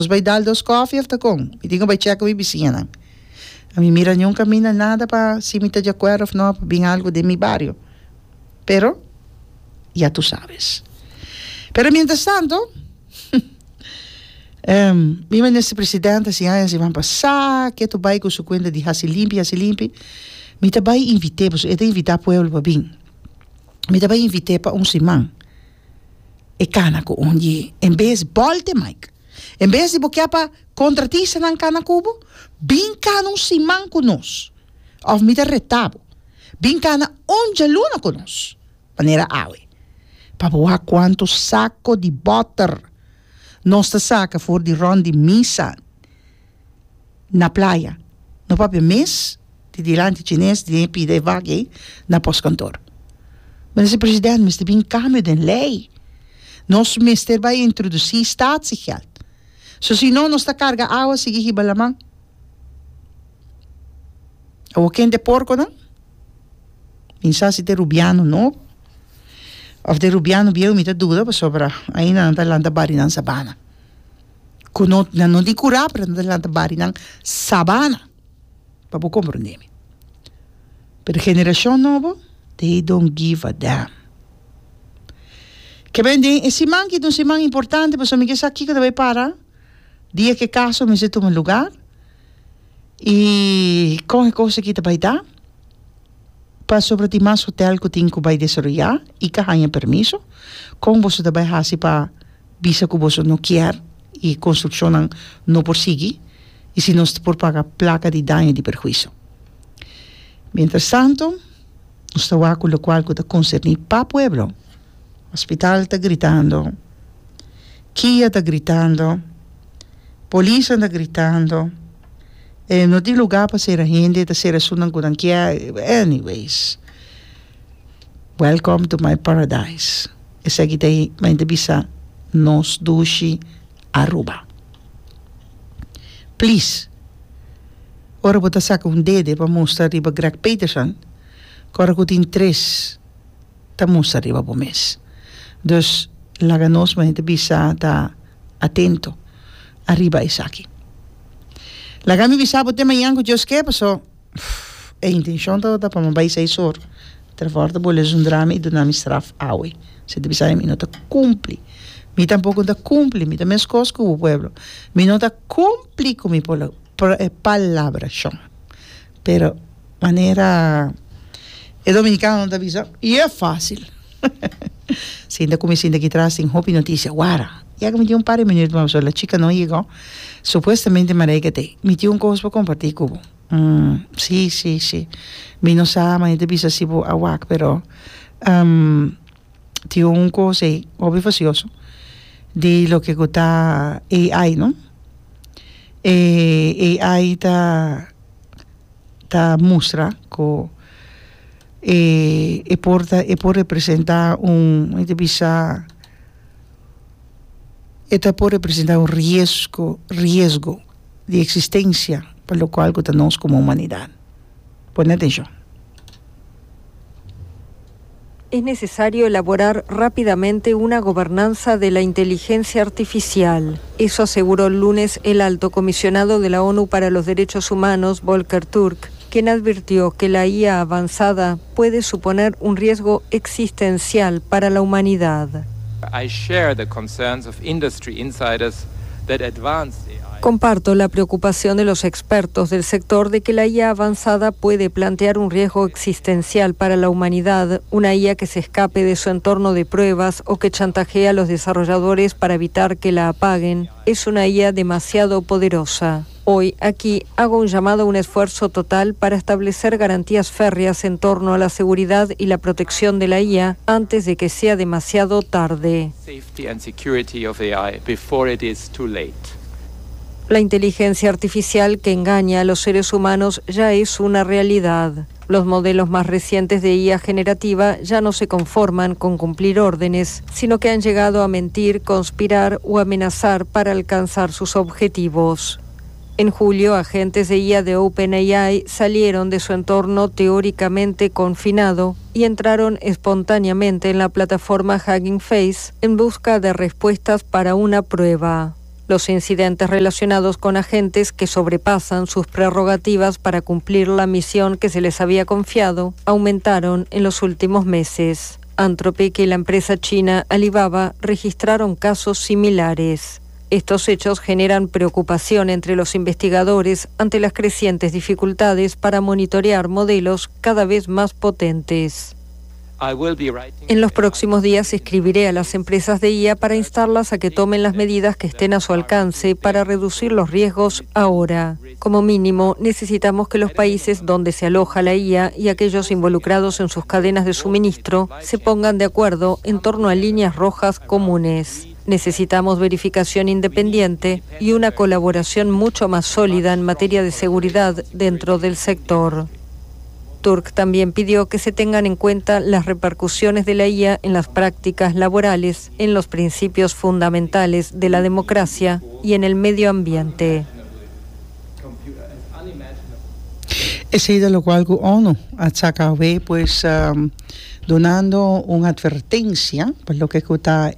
vai dar dos coffee of com. E digo vai checar mi piscina. A mí mira não camina nada para si me está de acuerdo ou não para vir algo de mi barrio. Pero ya tú sabes. Pero mientras tanto, mi ministro presidente se van passar, que tu vai com sua conta de hasi limpi. Me também invitei, eu invitar pueblo para vir. Me também invitei para simão. E canaco onde, em vez de volte Mike, em vez de boquear para contratista na canacubo, bem cana simão conosco. Ou me da retabo. Bem cana onde luna conosco. Maneira awe. Para boar quanto saco de butter nossa saca for de ron de missa na praia. No próprio mês, de dilante chinês, de pide vague na pós-cantor. Mas esse presidente, mas tem cambio de lei. Nosso ministério vai introduzir staatsgeld. So, se não, nossa carga água sigue hibalamang. O quem de porco, não? Pensar se de rubiano, não? Of de rubiano bieu mi ta duda pa sobra ainda não tá lanta bari ng sabana. Kuno não di cura para não lanta bari ng sabana. Pa po compreendeme. Pero generação nova, they don't give a damn. Que bem de esse man que é um importante, pa so mi que sa aqui que deve para dia que caso me se toma lugar e com a coisa que te vai dar. Para sobre ti mais hotel que tem que vai desarrollar e que ganha permiso, com você também hasi para visa que você não quer e construção não prossegue e se não se por pagar placa de dano de perjuízo. Mientras tanto, nós estamos com o qual que está concernido para o pueblo. O hospital está gritando, Kia está gritando, polícia está gritando. No tem lugar para ser a gente, para ser a sua nangudanquia. Anyways, welcome to my paradise. Essa aqui tem uma entrevista nos dushi Aruba. Please, ora bota saca dedo para mostrar riba Greg Peterson, agora que tem 3, tá mostrar riba por mês. Dus, laga nos uma entrevista tá atento arriba essa aqui. La kami bisa po tema yang ko Diyos kaya pa so intention to pa mabay sa isor traforta bole un drama e donami straf awe se de bisa mi nota cumpli mi tampoco da cumpli mi también cosco o pueblo mi nota cumpli con mi palabra son pero manera e dominicano da bisa e é fácil sinda come sinda que traz em hopi notícia guara. Ya que me dio un par de minutos, la chica no llegó. Supuestamente me dio un cosa para compartir cubo. Sí. Mi no sabe, me dice así por aguac, pero dio un cosa obvio facioso de lo que está AI, ¿no? AI ta mostra que por representar esta puede representar un riesgo de existencia para lo cual tenemos como humanidad. Pon atención. Es necesario elaborar rápidamente una gobernanza de la inteligencia artificial. Eso aseguró el lunes el alto comisionado de la ONU para los Derechos Humanos, Volker Turk, quien advirtió que la IA avanzada puede suponer un riesgo existencial para la humanidad. I share the concerns of industry insiders that advanced AI. Comparto la preocupación de los expertos del sector de que la IA avanzada puede plantear un riesgo existencial para la humanidad, una IA que se escape de su entorno de pruebas o que chantajea a los desarrolladores para evitar que la apaguen. Es una IA demasiado poderosa. Hoy, aquí, hago un llamado a un esfuerzo total para establecer garantías férreas en torno a la seguridad y la protección de la IA antes de que sea demasiado tarde. Safety and security of AI before it is too late. La inteligencia artificial que engaña a los seres humanos ya es una realidad. Los modelos más recientes de IA generativa ya no se conforman con cumplir órdenes, sino que han llegado a mentir, conspirar o amenazar para alcanzar sus objetivos. En julio, agentes de IA de OpenAI salieron de su entorno teóricamente confinado y entraron espontáneamente en la plataforma Hugging Face en busca de respuestas para una prueba. Los incidentes relacionados con agentes que sobrepasan sus prerrogativas para cumplir la misión que se les había confiado aumentaron en los últimos meses. Anthropic y la empresa china Alibaba registraron casos similares. Estos hechos generan preocupación entre los investigadores ante las crecientes dificultades para monitorear modelos cada vez más potentes. En los próximos días escribiré a las empresas de IA para instarlas a que tomen las medidas que estén a su alcance para reducir los riesgos ahora. Como mínimo, necesitamos que los países donde se aloja la IA y aquellos involucrados en sus cadenas de suministro se pongan de acuerdo en torno a líneas rojas comunes. Necesitamos verificación independiente y una colaboración mucho más sólida en materia de seguridad dentro del sector. Turk también pidió que se tengan en cuenta las repercusiones de la IA en las prácticas laborales, en los principios fundamentales de la democracia y en el medio ambiente. Es de lo cual ONU achaca pues donando una advertencia por lo que está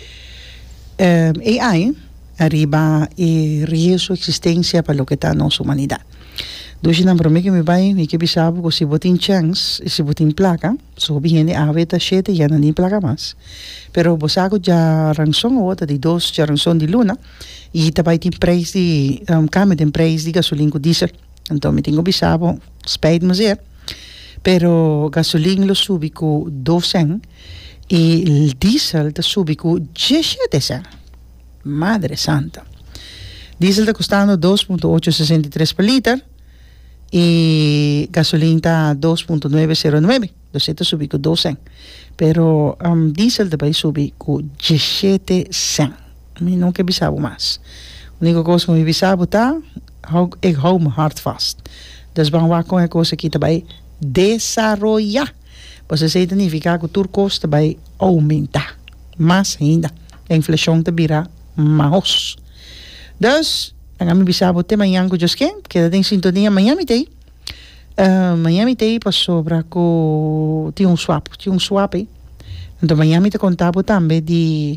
AI arriba y riesgo existencia para lo que está en nuestra humanidad. Dus je dan para mí que me vai, me que bisabo que si botin chance, si botin placa, so viene a veta shete ya no ni placa más. Pero bosago ya ranson o de dos ya ranson de luna y tabai tin prijs di cambio den prijs di gasolina diesel. Então me tengo bisabo, spijt me zeer. Pero gasolina lo subi ku 2 cent y el diesel te subi ku 17 cent. Madre santa. Diesel te costando 2.863 per liter. Y gasolina 2.909, 200 subí con 2 cent. Pero diesel de subí con 17 cent. A mí nunca bisabo más. La única cosa que me bisabo está, ik hou me hart vast. Dus van con cosa que também desarrollar. Pues eso significa que tu costa vai aumentar. Más ainda. A inflação te virá mais. Dus ang aming bisabo te manhã ko Diyos ken, queda em sintonia Miami Day. Miami Day pa sobra ko tinha um swap. Então Miami te contavo também de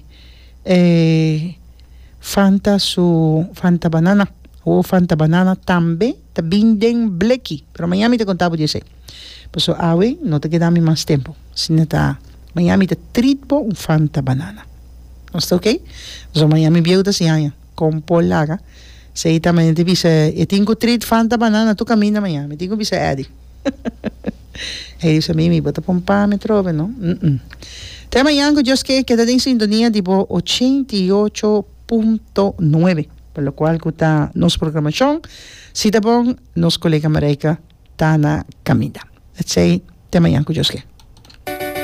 Fanta banana ou Fanta banana também te binden bleki. Pero Miami te contavo de ese. Pues awe no te queda mais tempo. Sino ta Miami te tritpo Fanta banana. Está ok? So Miami biuda si haya com polaga. Sei também te bisa e tenho treat Fanta banana tu caminha amanhã me tenho bisa Eddie ele disse a mim bota pompa me trove não até amanhã que Deus queda em sintonia tipo 88.9 pelo qual que está nossa programação se tá bom nosso colega Mareika tá na caminha até amanhã que Deus quer